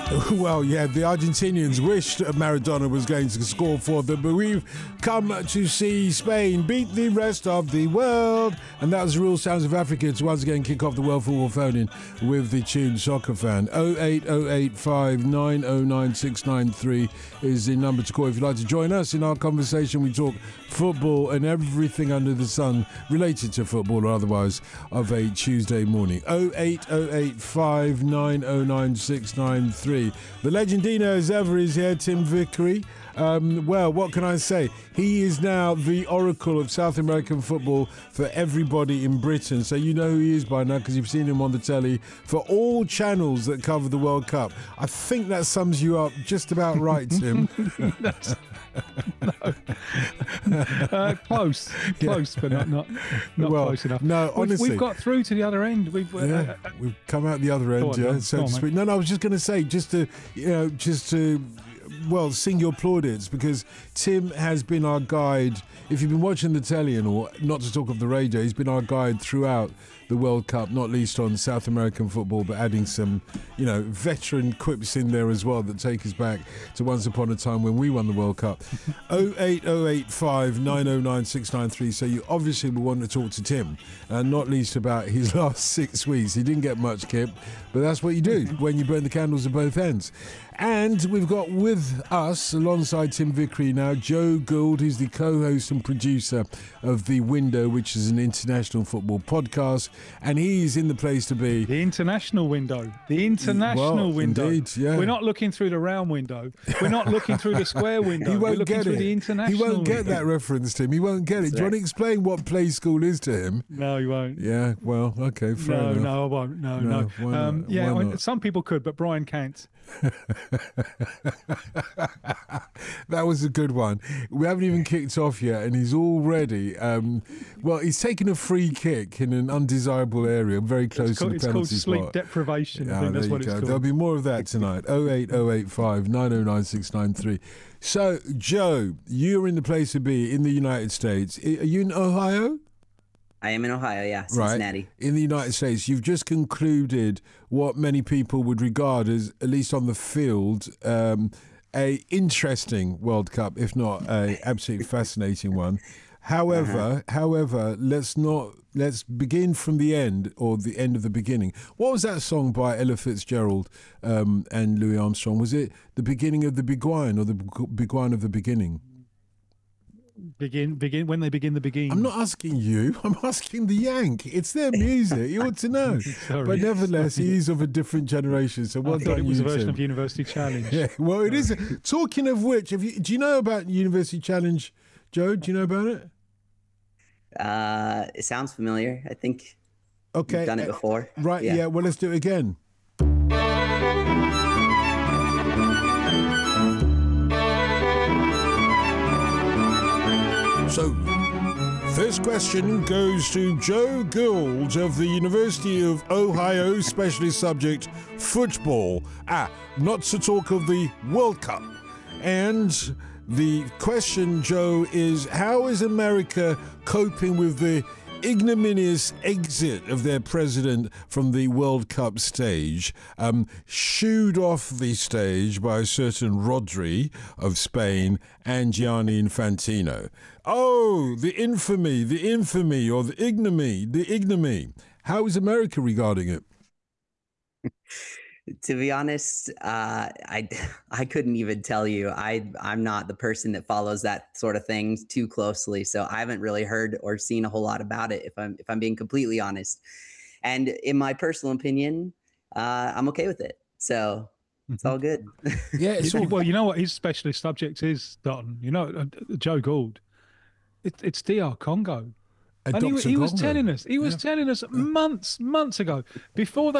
Well, yeah, the Argentinians wished Maradona was going to score for them, but we've come to see Spain beat the rest of the world. And that was the Real Sounds of Africa to once again kick off the World Football Phone-In with the tune Soccer Fan. 08085 909 693 is the number to call if you'd like to join us in our conversation. We talk football and everything under the sun related to football or otherwise of a Tuesday morning. 08085 909 693. The legendino as ever is here, Tim Vickery. Well, what can I say? He is now the oracle of South American football for everybody in Britain. So you know who he is by now because you've seen him on the telly for all channels that cover the World Cup. I think that sums you up just about right, Tim. Close, but not well, close enough. No, honestly, we've got through to the other end. We've come out the other end, so to speak. No, I was just going to say, just to sing your plaudits, because Tim has been our guide. If you've been watching the telly and all, not to talk of the radio, he's been our guide throughout the World Cup, not least on South American football, but adding some, veteran quips in there as well that take us back to once upon a time when we won the World Cup. 08085 909 693. So you obviously will want to talk to Tim, and not least about his last 6 weeks. He didn't get much, Kip, but that's what you do when you burn the candles at both ends. And we've got with us, alongside Tim Vickery now, Joe Gould. He's the co-host and producer of The Window, which is an international football podcast, and he's in the place to be. The international window. The international window. Indeed, yeah. We're not looking through the round window. We're not looking through the square window. He won't We're looking get through it. The international He won't get window. that reference, Tim. He won't get it. Do you want to explain what play school is to him? No, he won't. Yeah, well, okay, fair enough. No, I won't. No. Why not? Yeah, Why not? some people could, but Brian can't. That was a good one. We haven't even kicked off yet, and he's already he's taken a free kick in an undesirable area, very close to the penalty spot. It's called sleep deprivation. I think that's what it's called. There'll be more of that tonight. 08085 909 693. So, Joe, you're in the place to be in the United States. Are you in Ohio? I am in Ohio, yeah, Cincinnati. Right. In the United States, you've just concluded what many people would regard as, at least on the field, a interesting World Cup, if not a absolutely fascinating one. However, let's begin from the end, or the end of the beginning. What was that song by Ella Fitzgerald and Louis Armstrong? Was it The Beginning of the Beguine, or The Beguine of the Beginning? Begin when they begin the begin. I'm not asking you. I'm asking the Yank. It's their music. You ought to know. But nevertheless, he is of a different generation. So I thought it was a version of University Challenge. Yeah. Well, it is. Talking of which, do you know about University Challenge, Joe? Do you know about it? It sounds familiar. I think. Okay. You've done it before. Right. Yeah. Well, let's do it again. So, first question goes to Joe Gould of the University of Ohio, specialist subject football. Not to talk of the World Cup. And the question, Joe, is how is America coping with the ignominious exit of their president from the World Cup stage, shooed off the stage by a certain Rodri of Spain and Gianni Infantino. Oh, the infamy, or the ignominy. How is America regarding it? To be honest, I couldn't even tell you. I'm not the person that follows that sort of thing too closely, so I haven't really heard or seen a whole lot about it. If I'm being completely honest, and in my personal opinion, I'm okay with it. So it's all good. Yeah. Well, you know what his specialist subject is, Dalton. Joe Gould. It's DR Congo. And he was telling us months ago, before they